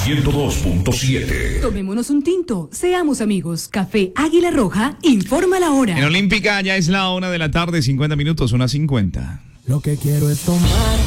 102.7. Tomémonos un tinto, seamos amigos. Café Águila Roja informa la hora. En Olímpica ya es la 1:50 PM, 1:50. Lo que quiero es tomar